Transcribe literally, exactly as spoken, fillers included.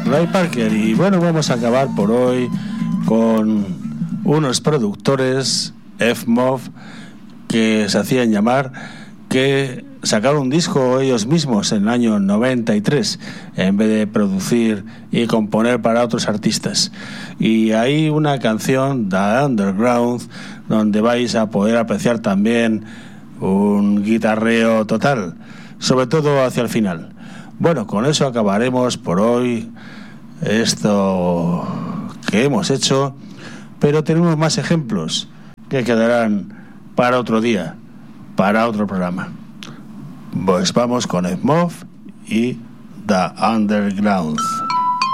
Ray Parker. Y bueno, vamos a acabar por hoy con unos productores, F-Mob, que se hacían llamar, que sacaron un disco ellos mismos en el año noventa y tres en vez de producir y componer para otros artistas. Y hay una canción, The Underground, donde vais a poder apreciar también un guitarreo total, sobre todo hacia el final. Bueno, con eso acabaremos por hoy esto que hemos hecho, pero tenemos más ejemplos que quedarán para otro día, para otro programa. Pues vamos con F-Mob y The Underground.